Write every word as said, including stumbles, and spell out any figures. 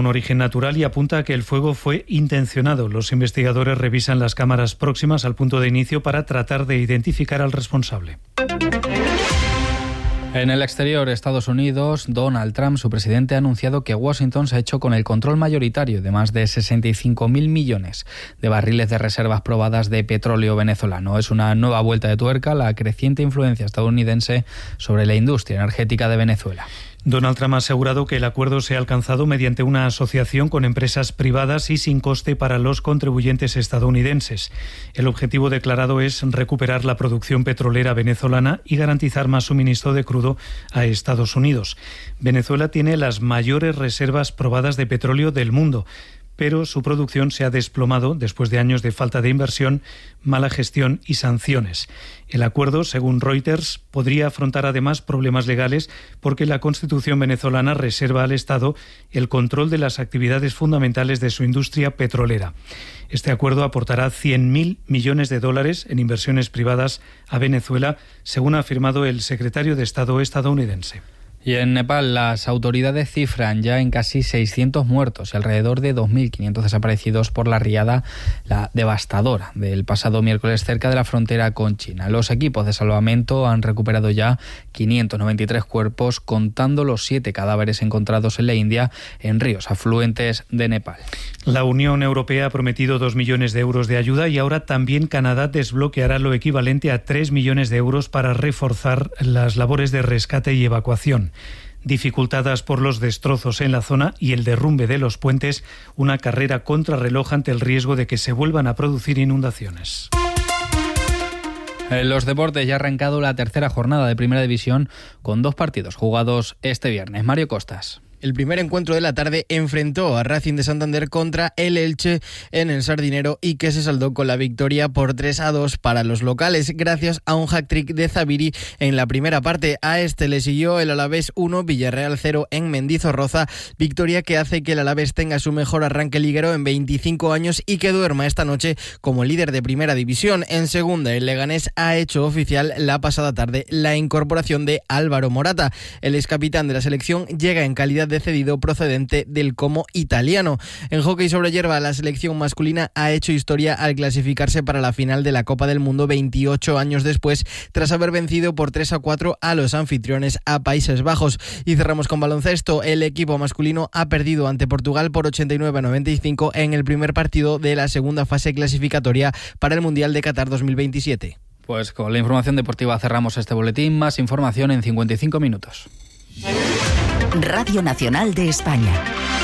un origen natural y apunta a que el fuego fue intencionado. Los investigadores revisan las cámaras próximas al punto de inicio para tratar de identificar al responsable. En el exterior, Estados Unidos, Donald Trump, su presidente, ha anunciado que Washington se ha hecho con el control mayoritario de más de sesenta y cinco mil millones de barriles de reservas probadas de petróleo venezolano. Es una nueva vuelta de tuerca a la creciente influencia estadounidense sobre la industria energética de Venezuela. Donald Trump ha asegurado que el acuerdo se ha alcanzado mediante una asociación con empresas privadas y sin coste para los contribuyentes estadounidenses. El objetivo declarado es recuperar la producción petrolera venezolana y garantizar más suministro de crudo a Estados Unidos. Venezuela tiene las mayores reservas probadas de petróleo del mundo, pero su producción se ha desplomado después de años de falta de inversión, mala gestión y sanciones. El acuerdo, según Reuters, podría afrontar además problemas legales porque la Constitución venezolana reserva al Estado el control de las actividades fundamentales de su industria petrolera. Este acuerdo aportará cien mil millones de dólares en inversiones privadas a Venezuela, según ha afirmado el secretario de Estado estadounidense. Y en Nepal, las autoridades cifran ya en casi seiscientos muertos y alrededor de dos mil quinientos desaparecidos por la riada la devastadora del pasado miércoles cerca de la frontera con China. Los equipos de salvamento han recuperado ya quinientos noventa y tres cuerpos, contando los siete cadáveres encontrados en la India en ríos afluentes de Nepal. La Unión Europea ha prometido dos millones de euros de ayuda y ahora también Canadá desbloqueará lo equivalente a tres millones de euros para reforzar las labores de rescate y evacuación. Dificultadas por los destrozos en la zona y el derrumbe de los puentes, una carrera contrarreloj ante el riesgo de que se vuelvan a producir inundaciones. En los deportes ya ha arrancado la tercera jornada de Primera División con dos partidos jugados este viernes. Mario Costas. El primer encuentro de la tarde enfrentó a Racing de Santander contra el Elche en el Sardinero y que se saldó con la victoria por tres a dos para los locales, gracias a un hat-trick de Zabiri en la primera parte. A este le siguió el Alavés uno, Villarreal cero en Mendizorroza, victoria que hace que el Alavés tenga su mejor arranque liguero en veinticinco años y que duerma esta noche como líder de Primera División. En segunda, el Leganés ha hecho oficial la pasada tarde la incorporación de Álvaro Morata. El excapitán de la selección llega en calidad de cedido procedente del Como italiano. En hockey sobre hierba, la selección masculina ha hecho historia al clasificarse para la final de la Copa del Mundo veintiocho años después, tras haber vencido por tres a cuatro a los anfitriones a Países Bajos. Y cerramos con baloncesto. El equipo masculino ha perdido ante Portugal por ochenta y nueve a noventa y cinco en el primer partido de la segunda fase clasificatoria para el Mundial de Qatar dos mil veintisiete. Pues con la información deportiva cerramos este boletín. Más información en cincuenta y cinco minutos. Radio Nacional de España.